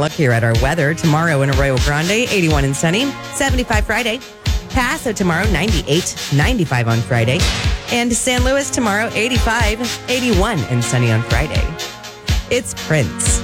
look here at our weather. Tomorrow in Arroyo Grande, 81 and sunny, 75 Friday. Paso tomorrow, 98, 95 on Friday. And San Luis tomorrow, 85, 81 and sunny on Friday. It's Prince.